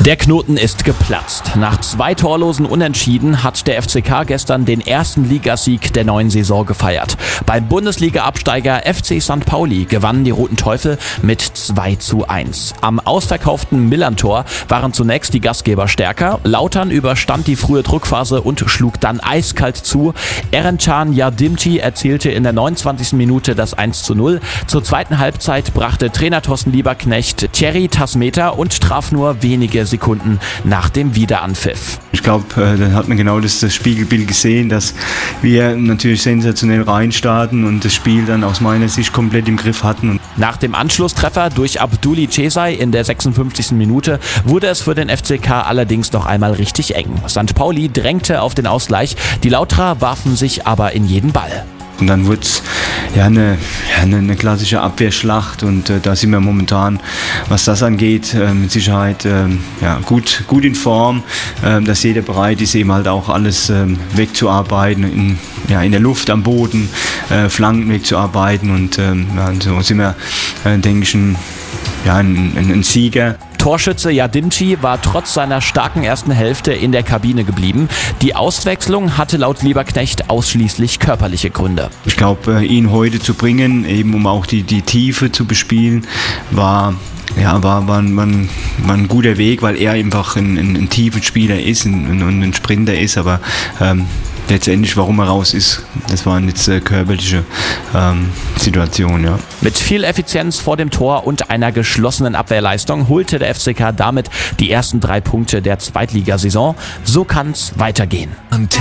Der Knoten ist geplatzt. Nach 2 torlosen Unentschieden hat der FCK gestern den ersten Ligasieg der neuen Saison gefeiert. Beim Bundesliga-Absteiger FC St. Pauli gewannen die Roten Teufel mit 2:1. Am ausverkauften Millerntor waren zunächst die Gastgeber stärker. Lautern überstand die frühe Druckphase und schlug dann eiskalt zu. Erencan Yardimci erzielte in der 29. Minute das 1:0. Zur zweiten Halbzeit brachte Trainer Thorsten Lieberknecht Thierry Tasmeta und traf nur wenige Sekunden nach dem Wiederanpfiff. Ich glaube, dann hat man genau das Spiegelbild gesehen, dass wir natürlich sensationell reinstarten und das Spiel dann aus meiner Sicht komplett im Griff hatten. Nach dem Anschlusstreffer durch Abduli Cesay in der 56. Minute wurde es für den FCK allerdings noch einmal richtig eng. St. Pauli drängte auf den Ausgleich, die Lauterer warfen sich aber in jeden Ball. Und dann wurde es eine klassische Abwehrschlacht und da sind wir momentan, was das angeht, mit Sicherheit gut in Form, dass jeder bereit ist, eben halt auch alles wegzuarbeiten, in der Luft, am Boden, Flanken wegzuarbeiten und so sind wir, denke ich, ein Sieger. Torschütze Yardimci war trotz seiner starken ersten Hälfte in der Kabine geblieben. Die Auswechslung hatte laut Lieberknecht ausschließlich körperliche Gründe. Ich glaube, ihn heute zu bringen, eben um auch die Tiefe zu bespielen, war ein guter Weg, weil er einfach ein tiefer Spieler ist und ein Sprinter ist, aber letztendlich, warum er raus ist, das waren jetzt körperliche Situationen. Ja. Mit viel Effizienz vor dem Tor und einer geschlossenen Abwehrleistung holte der FCK damit die ersten 3 Punkte der Zweitligasaison. So kann's weitergehen.